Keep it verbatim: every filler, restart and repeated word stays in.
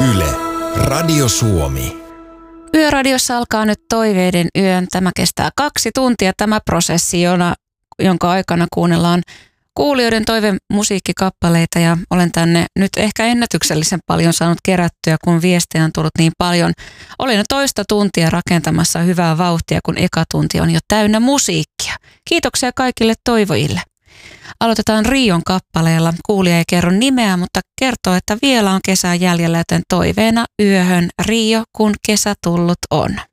Yle, Radio Suomi. Yöradiossa alkaa nyt Toiveiden yön. Tämä kestää kaksi tuntia tämä prosessi, jona, jonka aikana kuunnellaan kuulijoiden toivemusiikkikappaleita ja olen tänne nyt ehkä ennätyksellisen paljon saanut kerättyä, kun viestejä on tullut niin paljon. Olin jo toista tuntia rakentamassa hyvää vauhtia, kun eka tunti on jo täynnä musiikkia. Kiitoksia kaikille toivojille. Aloitetaan Rion kappaleella. Kuulija ei kerro nimeä, mutta kertoo, että vielä on kesää jäljellä, joten toiveena yöhön Rio, kun kesä tullut on.